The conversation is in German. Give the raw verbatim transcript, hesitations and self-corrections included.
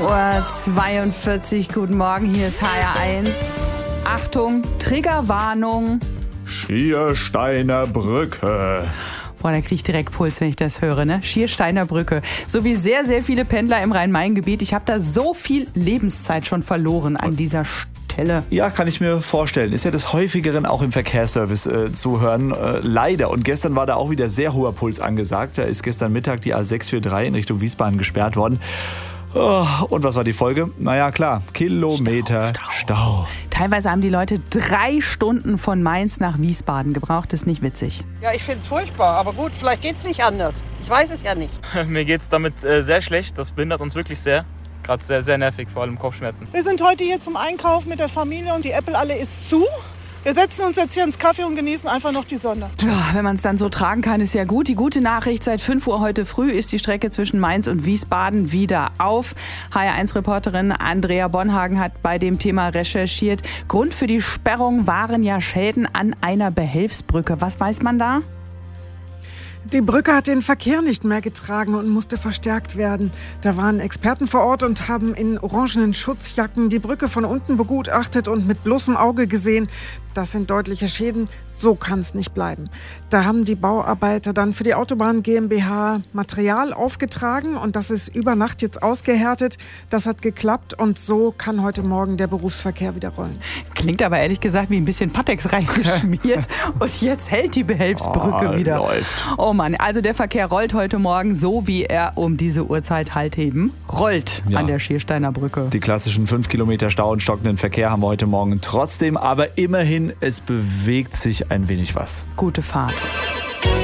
Uhr zweiundvierzig. Guten Morgen, hier ist H R eins. Achtung, Triggerwarnung. Schiersteiner Brücke. Boah, da kriege ich direkt Puls, wenn ich das höre, ne? Schiersteiner Brücke. So wie sehr, sehr viele Pendler im Rhein-Main-Gebiet. Ich habe da so viel Lebenszeit schon verloren an dieser Stelle. Ja, kann ich mir vorstellen. Ist ja des Häufigeren auch im Verkehrsservice äh, zu hören. Äh, leider. Und gestern war da auch wieder sehr hoher Puls angesagt. Da ist gestern Mittag die A sechs drei in Richtung Wiesbaden gesperrt worden. Oh, und was war die Folge? Naja, klar, Kilometer Stau, Stau. Stau. Teilweise haben die Leute drei Stunden von Mainz nach Wiesbaden gebraucht. Das ist nicht witzig. Ja, ich finde es furchtbar. Aber gut, vielleicht geht es nicht anders. Ich weiß es ja nicht. Mir geht es damit äh, sehr schlecht. Das behindert uns wirklich sehr. Gerade sehr, sehr nervig, vor allem Kopfschmerzen. Wir sind heute hier zum Einkaufen mit der Familie und die Apple-Allee ist zu. Wir setzen uns jetzt hier ins Café und genießen einfach noch die Sonne. Ja, wenn man es dann so tragen kann, ist ja gut. Die gute Nachricht, seit fünf Uhr heute früh ist die Strecke zwischen Mainz und Wiesbaden wieder auf. H R eins Reporterin Andrea Bonhagen hat bei dem Thema recherchiert. Grund für die Sperrung waren ja Schäden an einer Behelfsbrücke. Was weiß man da? Die Brücke hat den Verkehr nicht mehr getragen und musste verstärkt werden. Da waren Experten vor Ort und haben in orangenen Schutzjacken die Brücke von unten begutachtet und mit bloßem Auge gesehen. Das sind deutliche Schäden. So kann es nicht bleiben. Da haben die Bauarbeiter dann für die Autobahn GmbH Material aufgetragen und das ist über Nacht jetzt ausgehärtet. Das hat geklappt und so kann heute Morgen der Berufsverkehr wieder rollen. Klingt aber ehrlich gesagt wie ein bisschen Pattex reingeschmiert und jetzt hält die Behelfsbrücke oh, wieder. Läuft. Oh Mann, also der Verkehr rollt heute Morgen so, wie er um diese Uhrzeit halt eben rollt ja. an der Schiersteiner Brücke. Die klassischen fünf Kilometer Stau und stockenden Verkehr haben wir heute Morgen trotzdem, aber immerhin, es bewegt sich ein wenig was. Gute Fahrt.